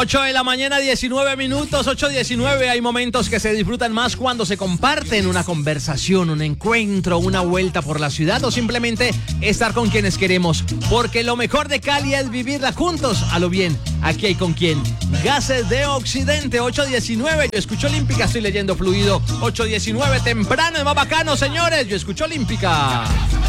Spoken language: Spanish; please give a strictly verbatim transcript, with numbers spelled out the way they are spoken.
ocho de la mañana, diecinueve minutos, ocho diecinueve. Hay momentos que se disfrutan más cuando se comparten una conversación, un encuentro, una vuelta por la ciudad o simplemente estar con quienes queremos. Porque lo mejor de Cali es vivirla juntos, a lo bien. Aquí hay con quién. Gases de Occidente, ocho diecinueve. Yo escucho Olímpica, estoy leyendo fluido. ocho diecinueve, temprano, es más bacano, señores. Yo escucho Olímpica.